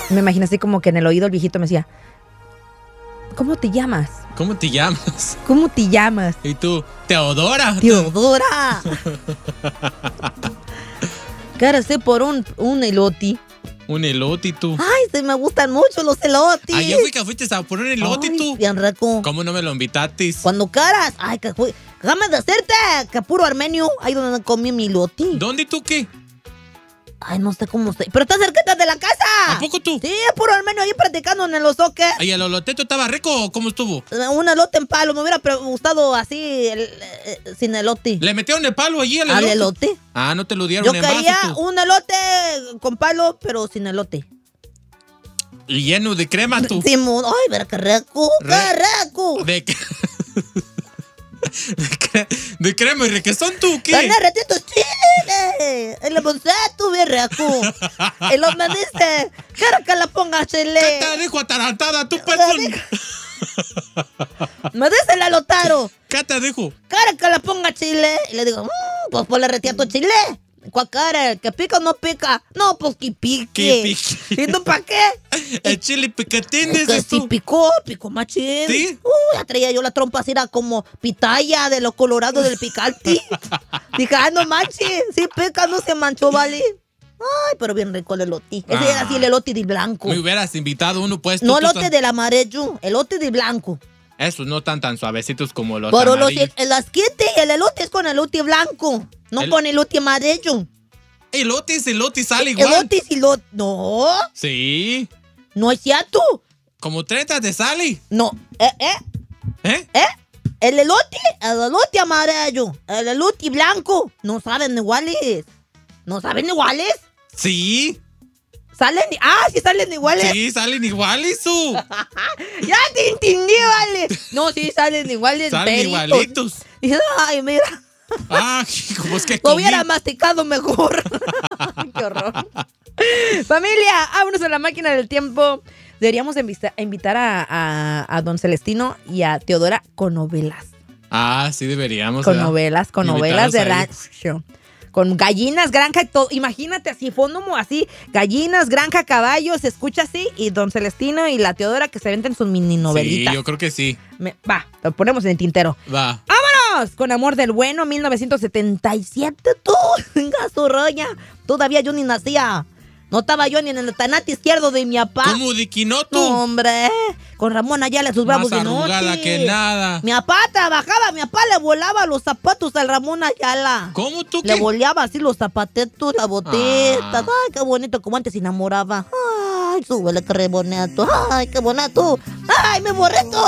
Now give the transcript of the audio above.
Me imaginé así como que en el oído el viejito me decía, ¿cómo te llamas? ¿Cómo te llamas? ¿Cómo te llamas? ¿Y tú? Teodora. Teodora. Cara, sé por un elote. Un elote, tú. Ay, se me gustan mucho los elotes. Ayer fuiste a por un elote, tú. Bien rico. ¿Cómo no me lo invitaste? Cuando caras. Ay, déjame de hacerte que puro armenio. Ahí donde comí mi elote. ¿Dónde tú qué? Ay, no sé cómo estoy. Pero está cerquita de la casa. ¿A poco tú? Sí, es puro armenio ahí practicando en el osoque. ¿Y el eloteto estaba rico o cómo estuvo? Un elote en palo. Me hubiera gustado así, sin elote. ¿Le metieron el palo allí al ¿Al elote? elote? Ah, no te lo dieron Yo en vaso, quería tú. un elote con palo, pero sin elote. Y lleno de crema, tú. Simón, ay, ver qué rico, qué rico. De crema y requesón, tú, ¿qué? Están derretiendo chile. El limoncito bien rico. Y luego me dice, quiero que le ponga chile. ¿Qué te dijo atarantada, tú, pues? Me dice el alotaro. ¿Qué te dijo? ¿Quiero que le ponga chile? Y le digo, pues ponle retiato chile. ¿Cuál cara? ¿Que pica o no pica? No, pues que pique. ¿Qué pique? ¿Y tú para qué? El chile picatín, Que dices sí tú. picó machín. ¿Sí? Ya traía yo la trompa así, era como pitaya de lo colorado del picante. Dije, no manches, sí pica, no se manchó, vale. Ay, pero bien rico el elote. Ese era así el elote de blanco. Me hubieras invitado uno, pues. No elote del amarillo, elote de blanco. Esos no están tan suavecitos como los Pero amarillos. el asquete y el elote es con elote blanco, no con elote amarillo. Elote es elote, sale igual. Elote es elote. No. Sí. No es cierto. Como 30 te sale. No. El elote amarillo, el elote blanco, no saben iguales. ¿No saben iguales? Sí. ¿Salen? Sí salen iguales. Sí, salen iguales, su. Ya te entendí, vale. No, sí, salen iguales. Salen peritos. igualitos. Y, ay, mira. Como es que Lo comí. hubiera masticado mejor. Qué horror. Familia, vámonos a la máquina del tiempo. Deberíamos invitar a don Celestino y a Teodora con novelas. Sí deberíamos. Con ¿verdad? novelas de ahí. rancho. Con gallinas, granja y todo. Imagínate así, fondo así, gallinas, granja, caballos, se escucha así. Y don Celestino y la Teodora que se venten sus mini novelitas. Sí, yo creo que sí. Lo ponemos en el tintero. Va. ¡Vámonos! Con Amor del Bueno, 1977. Tú, venga su roña. Todavía yo ni nacía. No estaba yo ni en el tanate izquierdo de mi papá. ¿Cómo de quinoto? No, hombre. Con Ramón Ayala, sus bravos de Más arrugada noche. que nada. Mi papá trabajaba, mi papá le volaba los zapatos al Ramón Ayala. ¿Cómo tú Le qué? boleaba así los zapatetos, las botetas. Ay, qué bonito, como antes se enamoraba. Ay, súbele, qué bonito. Ay, qué bonito. Ay, mi borrito.